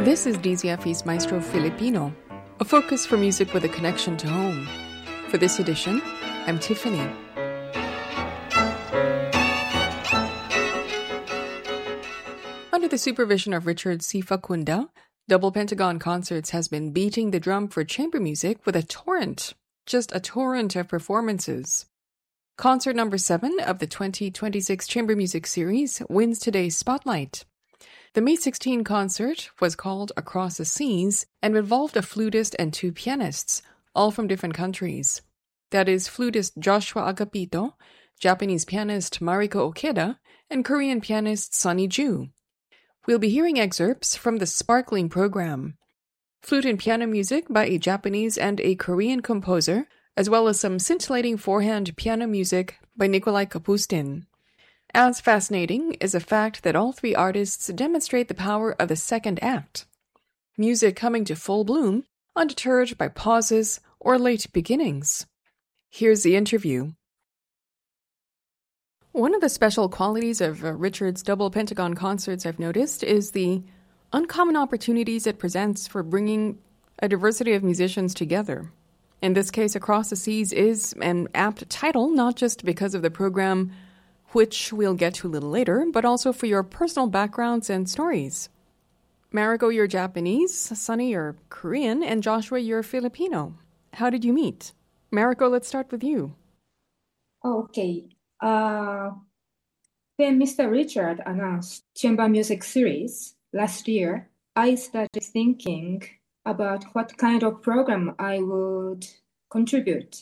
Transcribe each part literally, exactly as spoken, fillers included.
This is D Z F E's Maestro Filipino, a focus for music with a connection to home. For this edition, I'm Tiffany. Under the supervision of Richard C. Facunda, Double Pentagon Concerts has been beating the drum for chamber music with a torrent, just a torrent of performances. Concert number seven of the twenty twenty-six Chamber Music Series wins today's spotlight. The May sixteenth concert was called Across the Seas and involved a flutist and two pianists, all from different countries. That is flutist Joshua Agapito, Japanese pianist Mariko Okeda, and Korean pianist Sunny Ju. We'll be hearing excerpts from the sparkling program. Flute and piano music by a Japanese and a Korean composer, as well as some scintillating four-hand piano music by Nikolai Kapustin. As fascinating is the fact that all three artists demonstrate the power of the second act. Music coming to full bloom, undeterred by pauses or late beginnings. Here's the interview. One of the special qualities of uh, Richard's Double Pentagon Concerts I've noticed is the uncommon opportunities it presents for bringing a diversity of musicians together. In this case, Across the Seas is an apt title, not just because of the program, which we'll get to a little later, but also for your personal backgrounds and stories. Mariko, you're Japanese, Sunny, you're Korean, and Joshua, you're Filipino. How did you meet? Mariko, let's start with you. Okay. Uh, when Mister Richard announced Chamber Music Series last year, I started thinking about what kind of program I would contribute.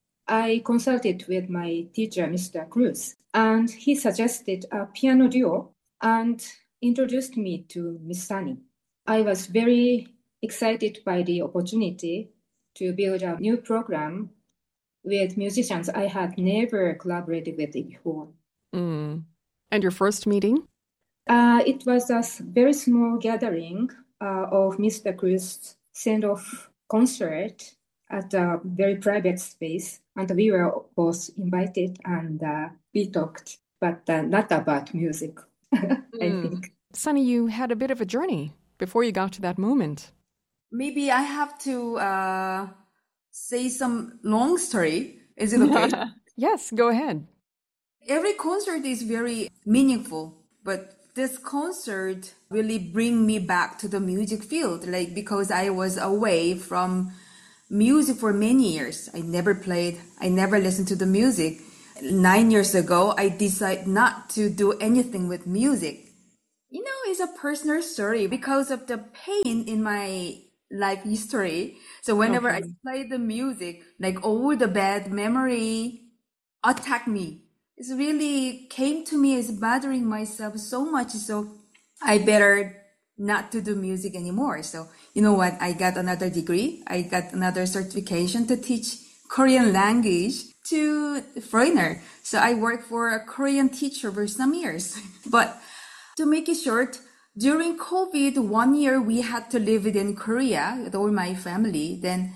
I consulted with my teacher, Mister Cruz, and he suggested a piano duo and introduced me to Miss Sunny. I was very excited by the opportunity to build a new program with musicians I had never collaborated with before. Mm. And your first meeting? Uh, it was a very small gathering uh, of Mister Cruz's send-off concert at a very private space. And we were both invited and uh, we talked, but uh, not about music, I mm. think. Sunny, you had a bit of a journey before you got to that moment. Maybe I have to uh, say some long story. Is it okay? Yes, go ahead. Every concert is very meaningful, but this concert really bring me back to the music field, like because I was away from music for many years. I never played, I never listened to the music. Nine years ago, I decided not to do anything with music. You know, it's a personal story because of the pain in my life history. So whenever okay. I play the music, like all the bad memory attack me. It really came to me as bothering myself so much. So I better not to do music anymore. So you know what? I got another degree. I got another certification to teach Korean language to foreigner. So I worked for a Korean teacher for some years. But to make it short, during COVID, one year we had to live in Korea with all my family. Then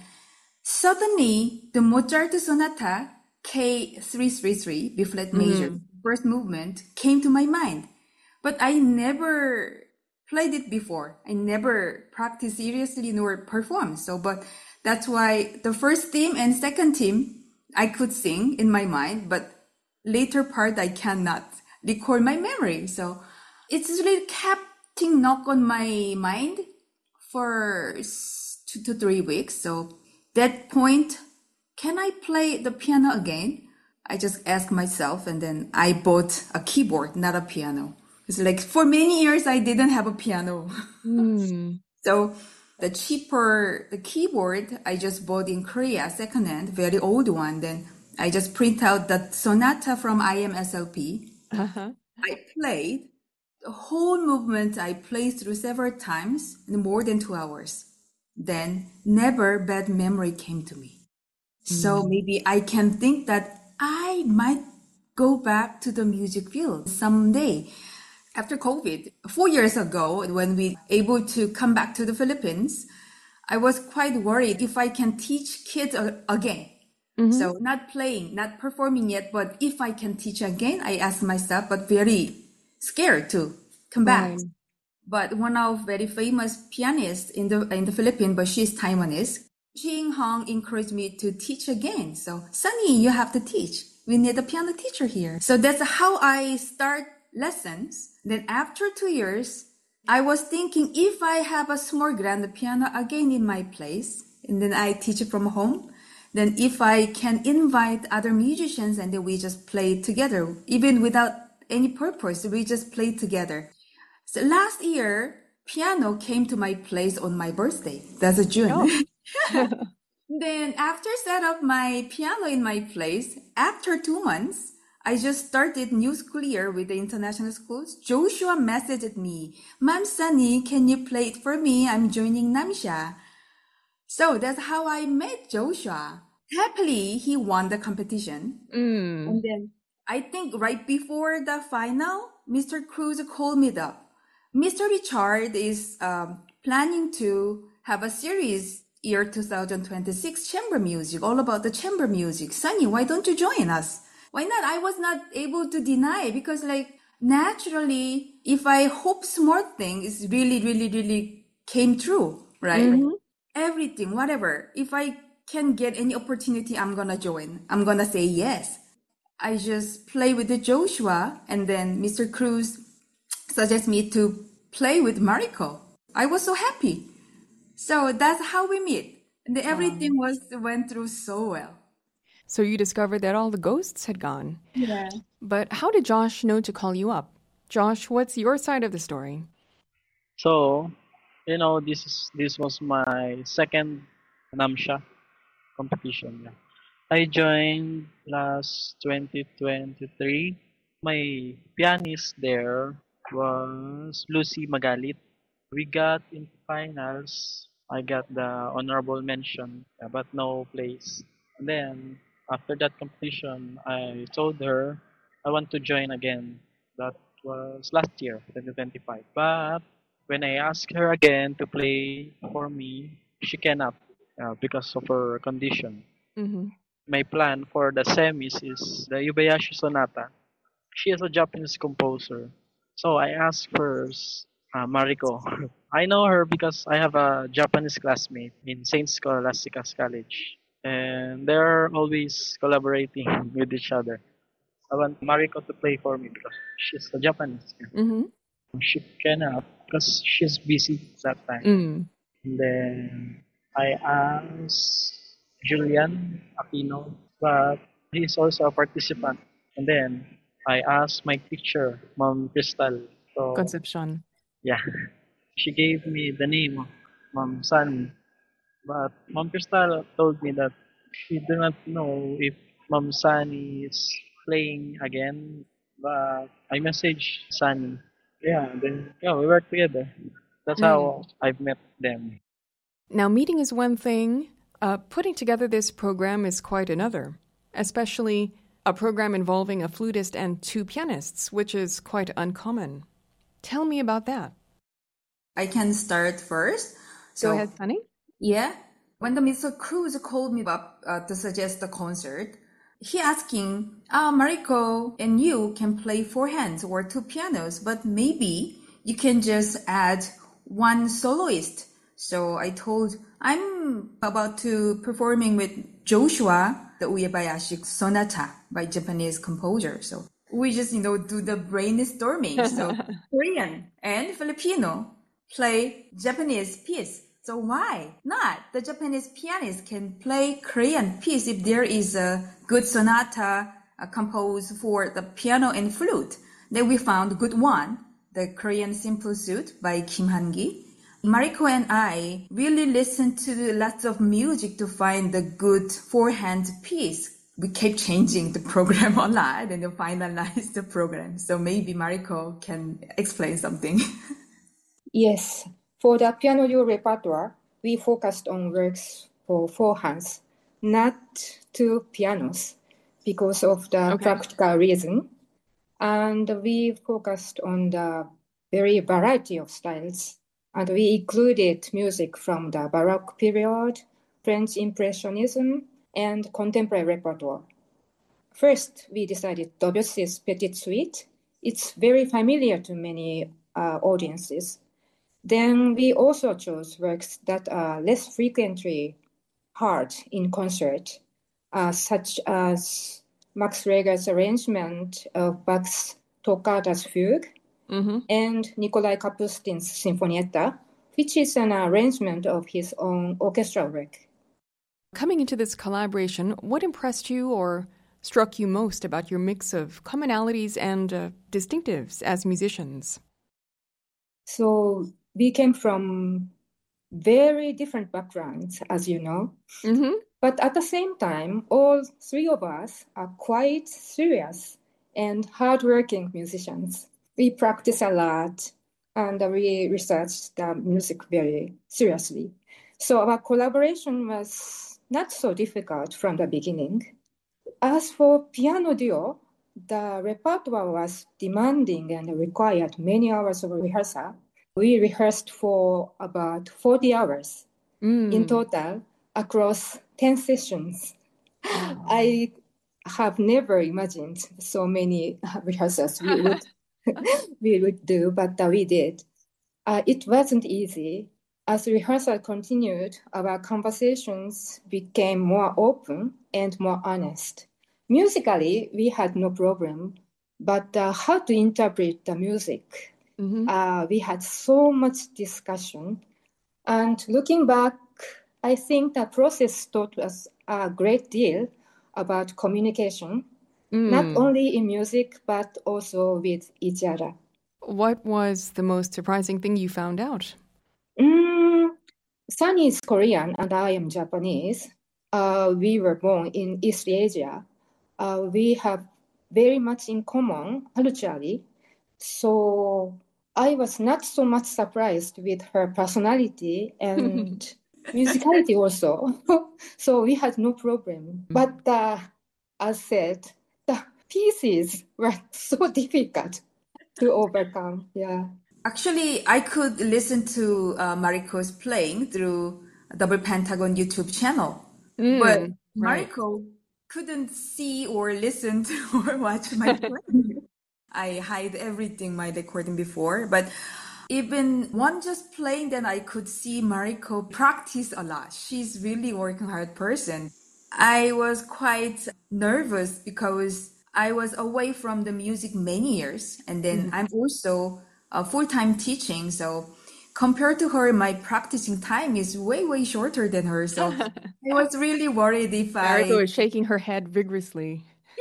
suddenly the Mozart Sonata K three thirty-three, B flat major, mm. first movement came to my mind. But I never played it before. I never practiced seriously nor performed. So, but that's why the first theme and second theme I could sing in my mind, but later part I cannot recall my memory. So it's really kept knock on my mind for two to three weeks. So that point, can I play the piano again? I just asked myself, and then I bought a keyboard, not a piano. It's like for many years I didn't have a piano. Mm. So the cheaper the keyboard I just bought in Korea, secondhand, very old one. Then I just print out the sonata from I M S L P. Uh-huh. I played the whole movement. I played through several times in more than two hours. Then never bad memory came to me. Mm. So maybe I can think that I might go back to the music field someday. After COVID, four years ago, when we able to come back to the Philippines, I was quite worried if I can teach kids again. Mm-hmm. So not playing, not performing yet, but if I can teach again, I asked myself, but very scared to come back. Right. but one of very famous pianists in the in the Philippines, but she's Taiwanese. Ching Hong encouraged me to teach again. So, Sunny, you have to teach. We need a piano teacher here. So that's how I start lessons. Then after two years, I was thinking if I have a small grand piano again in my place, and then I teach it from home, then if I can invite other musicians and then we just play together, even without any purpose, we just play together. So last year, piano came to my place on my birthday. That's a June. Oh. Then after set up my piano in my place, after two months, I just started new school year with the international schools. Joshua messaged me, Ma'am Sunny, can you play it for me? I'm joining Namsha. So that's how I met Joshua. Happily, he won the competition. Mm. And then I think right before the final, Mister Cruz called me up. Mister Richard is um, planning to have a series year two thousand twenty-six chamber music, all about the chamber music. Sunny, why don't you join us? Why not? I was not able to deny because like naturally, if I hope small thing is really, really, really came true, right? Mm-hmm. Everything, whatever. If I can get any opportunity, I'm going to join. I'm going to say yes. I just play with the Joshua and then Mister Cruz suggests me to play with Mariko. I was so happy. So that's how we meet. And everything was went through so well. So you discovered that all the ghosts had gone. Yeah. But how did Josh know to call you up? Josh, what's your side of the story? So, you know, this is this was my second Namsha competition. Yeah. I joined last twenty twenty-three. My pianist there was Lucy Magalit. We got in finals. I got the honorable mention, uh, but no place. And then after that competition, I told her I want to join again. That was last year, twenty twenty-five. But when I asked her again to play for me, she cannot uh, because of her condition. Mm-hmm. My plan for the semis is the Yubayashi Sonata. She is a Japanese composer. So I asked first uh, Mariko. I know her because I have a Japanese classmate in Saint Scholastica's College. And they're always collaborating with each other. I want Mariko to play for me because she's a Japanese. Mm-hmm. She cannot because she's busy that time. Mm. And then I asked Julian Aquino, but he's also a participant. And then I asked my teacher, Mom Crystal. So, Concepcion. yeah, she gave me the name of Mom Sunny. But Mom Crystal told me that she do not know if Mom Sunny is playing again. But I messaged Sunny. Yeah, then yeah, we work together. That's how I've met them. Now, meeting is one thing. Uh, putting together this program is quite another, especially a program involving a flutist and two pianists, which is quite uncommon. Tell me about that. I can start first. So, Go ahead, Sunny. Yeah. When the Mister Cruz called me up uh, to suggest the concert, he asking, ah, Mariko and you can play four hands or two pianos, but maybe you can just add one soloist. So I told, I'm about to performing with Joshua, the Uebayashi Sonata by Japanese composer. So we just, you know, do the brainstorming. So Korean and Filipino play Japanese piece. So why not? The Japanese pianist can play Korean piece if there is a good sonata uh, composed for the piano and flute. Then we found a good one, the Korean Simple Suite by Kim Han-gi. Mariko and I really listened to lots of music to find the good four-hand piece. We kept changing the program a lot and then finalized the program. So maybe Mariko can explain something. Yes. For the piano duo repertoire, we focused on works for four hands, not two pianos, because of the Okay. practical reason. And we focused on the very variety of styles. And we included music from the Baroque period, French Impressionism, and contemporary repertoire. First, we decided Debussy's Petite Suite. It's very familiar to many uh, audiences. Then we also chose works that are less frequently heard in concert, uh, such as Max Reger's arrangement of Bach's Toccata's Fugue mm-hmm. and Nikolai Kapustin's Sinfonietta, which is an arrangement of his own orchestral work. Coming into this collaboration, what impressed you or struck you most about your mix of commonalities and uh, distinctives as musicians? So we came from very different backgrounds, as you know. Mm-hmm. But at the same time, all three of us are quite serious and hardworking musicians. We practice a lot and we research the music very seriously. So our collaboration was not so difficult from the beginning. As for piano duo, the repertoire was demanding and required many hours of rehearsal. We rehearsed for about forty hours mm. in total across ten sessions. Oh. I have never imagined so many rehearsals we would we would do, but uh, we did. Uh, it wasn't easy. As rehearsal continued, our conversations became more open and more honest. Musically, we had no problem, but uh, how to interpret the music? Mm-hmm. Uh, we had so much discussion. And looking back, I think the process taught us a great deal about communication, mm. not only in music, but also with each other. What was the most surprising thing you found out? Mm, Sunny is Korean and I am Japanese. Uh, we were born in East Asia. Uh, we have very much in common culturally. So I was not so much surprised with her personality and musicality also. So we had no problem. But uh, as said, the pieces were so difficult to overcome. Yeah. Actually, I could listen to uh, Mariko's playing through Double Pentagon YouTube channel. Mm, but right. Mariko couldn't see or listen to or watch my playing. I hide everything my recording before, but even one just playing, then I could see Mariko practice a lot. She's really working hard person. I was quite nervous because I was away from the music many years, and then mm-hmm. I'm also uh, full-time teaching. So compared to her, my practicing time is way, way shorter than her. So I was really worried if Mariko I... Mariko was shaking her head vigorously.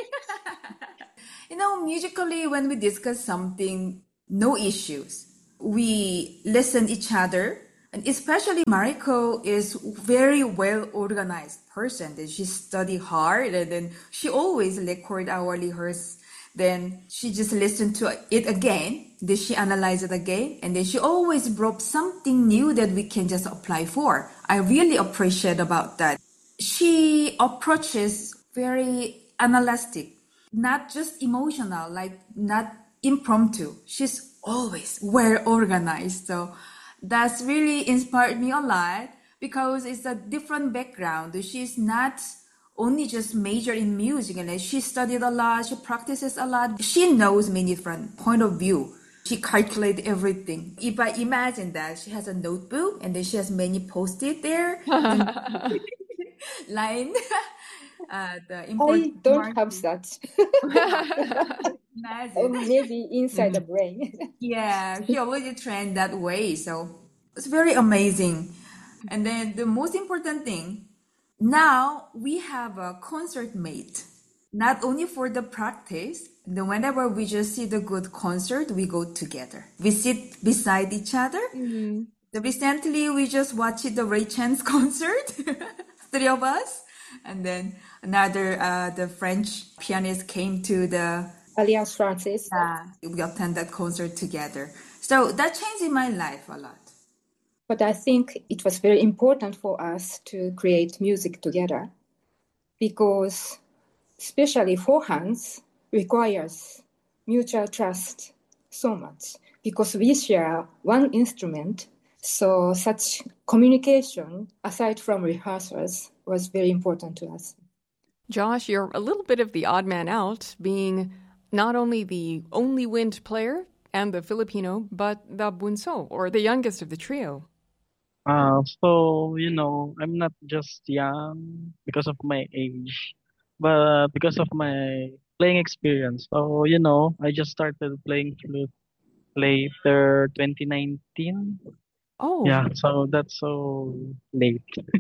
You know, musically, when we discuss something, no issues. We listen each other, and especially Mariko is very well organized person. Then she study hard, and then she always record our rehearsal. Then she just listen to it again. Then she analyze it again, and then she always brought something new that we can just apply for. I really appreciate about that. She approaches very analytic. Not just emotional, like not impromptu. She's always well organized. So that's really inspired me a lot because it's a different background. She's not only just major in music, and she studied a lot, she practices a lot. She knows many different point of view. She calculates everything. If I imagine that she has a notebook and then she has many post-it there, line. Uh, the I don't have such. Or maybe inside mm-hmm. the brain. Yeah, he already trained that way. So it's very amazing. And then the most important thing, now we have a concert mate. Not only for the practice, then whenever we just see the good concert, we go together. We sit beside each other. Mm-hmm. The recently, we just watched the Ray Chan's concert, three of us. And then another, uh, the French pianist came to the Alliance Francaise. Yeah, we attended that concert together. So that changed my life a lot. But I think it was very important for us to create music together because especially four hands requires mutual trust so much because we share one instrument. So such communication, aside from rehearsals, was very important to us. Josh, you're a little bit of the odd man out, being not only the only wind player and the Filipino, but the bunso, or the youngest of the trio? Uh, so, you know, I'm not just young because of my age, but because of my playing experience. So, you know, I just started playing flute later twenty nineteen. Oh, Yeah, so that's so late.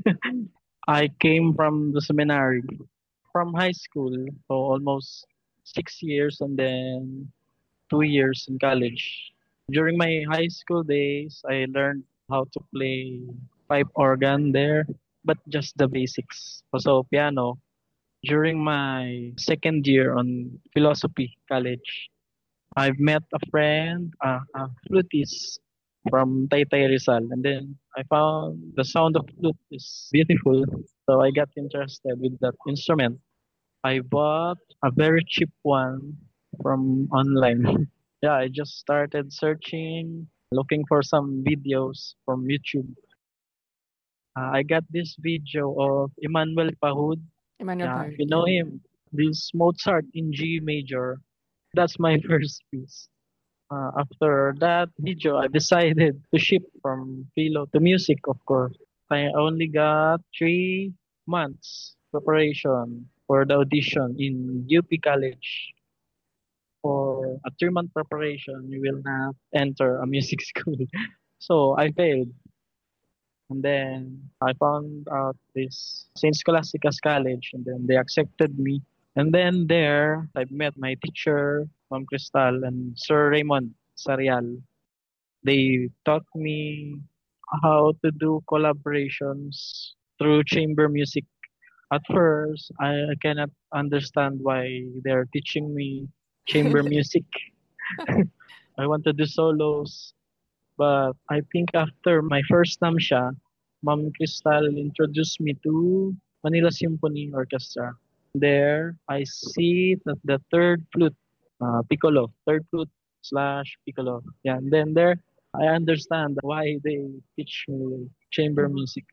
I came from the seminary, from high school, so almost six years and then two years in college. During my high school days, I learned how to play pipe organ there, but just the basics. So piano. During my second year on philosophy college, I've met a friend, uh, a flutist from Taytay Rizal, and then I found the sound of flute is beautiful, so I got interested with that instrument. I bought a very cheap one from online. Yeah, I just started searching, looking for some videos from YouTube. Uh, I got this video of Emmanuel Pahud. Emmanuel Yeah, if Pahud, you yeah. know him, this Mozart in G major. That's my first piece. Uh, after that video, I decided to shift from philo to music, of course. I only got three months preparation for the audition in U P College. For a three-month preparation, you will not enter a music school. So I failed. And then I found out this Saint Scholastica's College, and then they accepted me. And then there, I met my teacher, Ma'am Cristal, and Sir Raymond Sarial. They taught me how to do collaborations through chamber music. At first, I I cannot understand why they're teaching me chamber music. I want to do solos, but I think after my first namsha, Ma'am Crystal introduced me to Manila Symphony Orchestra. There, I see that the third flute, uh, piccolo, third flute slash piccolo. Yeah, and then there, I understand why they teach me chamber Mhm. music.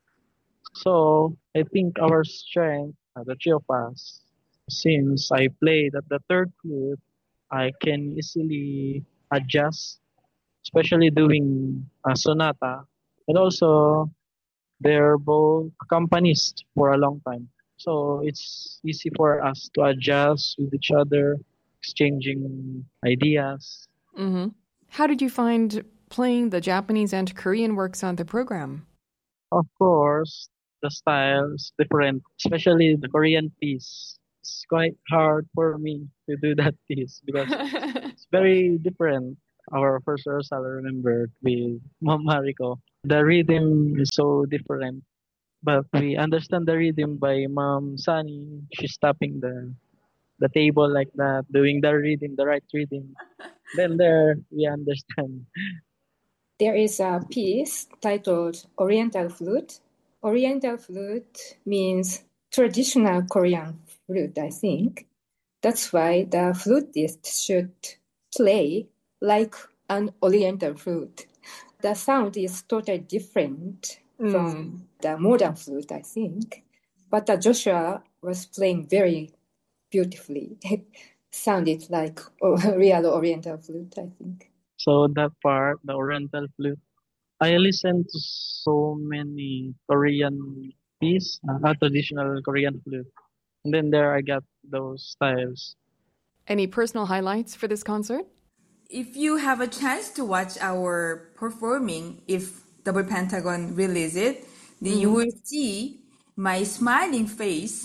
So I think our strength, uh, the three of us, since I played at the third flute, I can easily adjust, especially doing a sonata. And also, they're both accompanists for a long time. So it's easy for us to adjust with each other, exchanging ideas. hmm How did you find playing the Japanese and Korean works on the program? Of course, the style is different, especially the Korean piece. It's quite hard for me to do that piece because it's very different. Our first rehearsal, I remember, with Mom Mariko. The rhythm is so different, but we understand the rhythm by Mom Sunny. She's tapping the the table like that, doing the rhythm, the right rhythm. Then there, we understand. There is a piece titled Oriental Flute. Oriental flute means traditional Korean flute, I think. That's why the flutist should play like an Oriental flute. The sound is totally different from the modern flute, I think. But uh, Joshua was playing very beautifully. It sounded like a real Oriental flute, I think. So that part, the Oriental flute, I listen to so many Korean piece, uh, traditional Korean flute. And then there I got those styles. Any personal highlights for this concert? If you have a chance to watch our performing, if Double Pentagon release it, then you will see my smiling face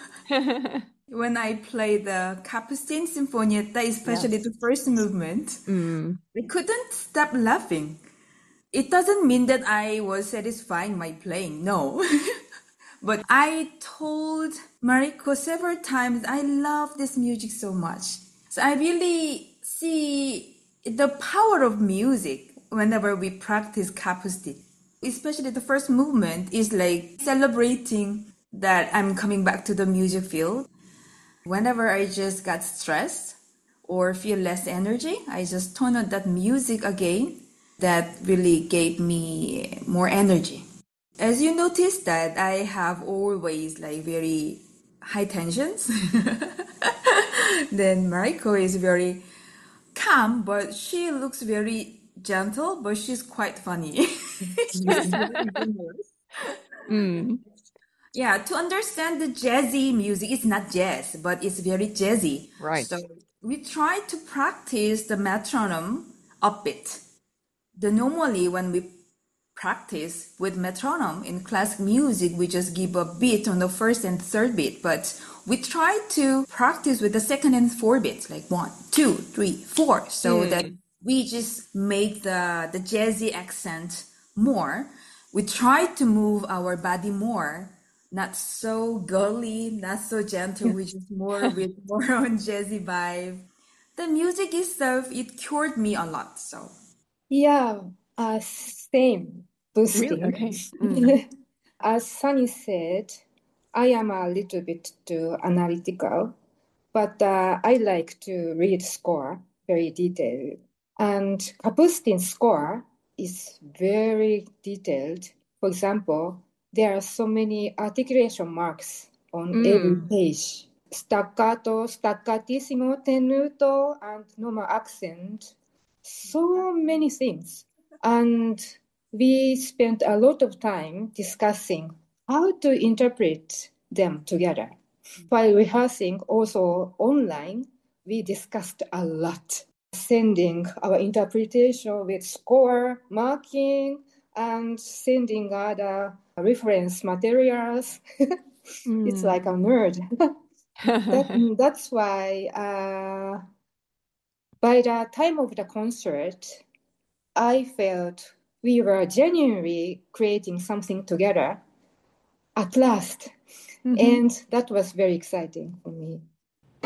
when I play the Capucine Sinfonietta, especially Yes. the first movement. Mm. I couldn't stop laughing. It doesn't mean that I was satisfying my playing, no. But I told Mariko several times I love this music so much. So I really see the power of music whenever we practice Kapustik. Especially the first movement is like celebrating that I'm coming back to the music field. Whenever I just got stressed or feel less energy, I just turn on that music again. That really gave me more energy. As you noticed that I have always like very high tensions. Then Mariko is very calm, but she looks very gentle, but she's quite funny. Mm. Yeah, to understand the jazzy music, it's not jazz, but it's very jazzy. Right. So we try to practice the metronome upbeat. The normally when we practice with metronome in classic music, we just give a beat on the first and third beat, but we try to practice with the second and fourth beats, like one, two, three, four, so Mm. that we just make the, the jazzy accent more. We try to move our body more, not so girly, not so gentle, we just more with more on jazzy vibe. The music itself, it cured me a lot, so. Yeah, uh, same boosting. Really? Okay. Mm. As Sunny said, I am a little bit too analytical, but uh, I like to read score very detailed. And Kapustin's score is very detailed. For example, there are so many articulation marks on every Mm. page. Staccato, staccatissimo, tenuto, and normal accent. So many things. And we spent a lot of time discussing how to interpret them together. While rehearsing also online, we discussed a lot, sending our interpretation with score, marking, and sending other reference materials. It's Mm. like a nerd. that, that's why uh, by the time of the concert, I felt we were genuinely creating something together at last. Mhm. And that was very exciting for me.